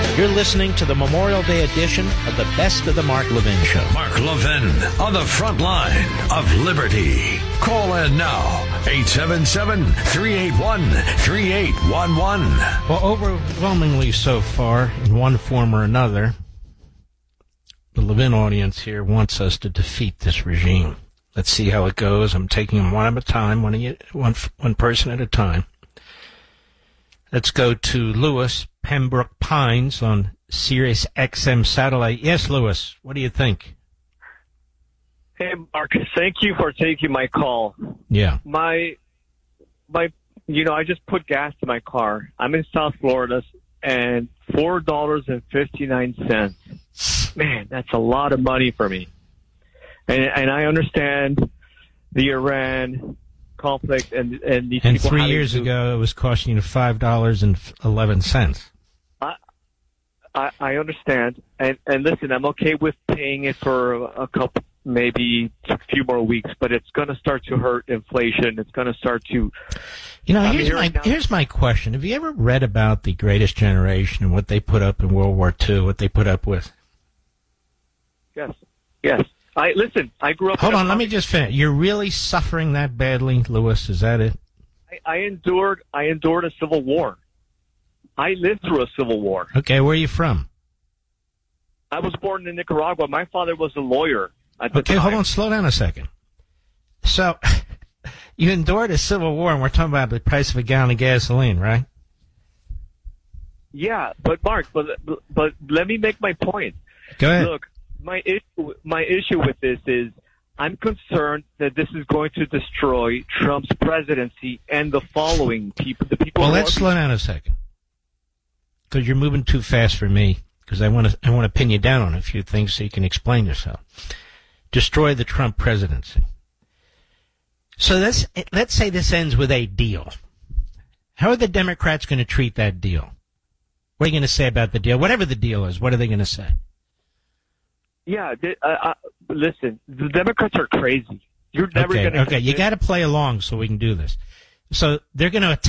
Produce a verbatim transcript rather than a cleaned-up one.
You're listening to the Memorial Day edition of the Best of the Mark Levin Show. Mark Levin on the front line of liberty. Call in now, eight seven seven, three eight one, three eight one one. Well, overwhelmingly so far, in one form or another, the Levin audience here wants us to defeat this regime. Let's see how it goes. I'm taking them one at a time, one, one, one person at a time. Let's go to Lewis, Pembroke Pines on Sirius X M satellite. Yes, Lewis, what do you think? Hey, Mark, thank you for taking my call. Yeah. My, my, you know, I just put gas in my car. I'm in South Florida, and four dollars and fifty-nine cents. Man, that's a lot of money for me. And, and I understand the Iran conflict and and these and people three years to, ago it was costing you five dollars and eleven cents. I, I I understand, and and listen, I'm okay with paying it for a couple, maybe a few more weeks, but it's going to start to hurt inflation. It's going to start to. You know, I'm here's my now, here's my question: have you ever read about the Greatest Generation and what they put up in World War Two? What they put up with? Yes. Yes. I listen. I grew up. Hold on, let me just finish. You're really suffering that badly, Lewis? Is that it? I, I endured. I endured a civil war. I lived through a civil war. Okay, where are you from? I was born in Nicaragua. My father was a lawyer at the okay, time. hold on. Slow down a second. So, you endured a civil war, and we're talking about the price of a gallon of gasoline, right? Yeah, but Mark, but but let me make my point. Go ahead. Look. My issue, my issue with this is I'm concerned that this is going to destroy Trump's presidency and the following people. The people. Well, let's slow down a second because you're moving too fast for me. Because I want to, I want to pin you down on a few things so you can explain yourself. Destroy the Trump presidency. So let's let's say this ends with a deal. How are the Democrats going to treat that deal? What are you going to say about the deal? Whatever the deal is, what are they going to say? Yeah, uh, uh, listen, the Democrats are crazy. You're never okay, going to... Okay, you got to play along so we can do this. So they're going to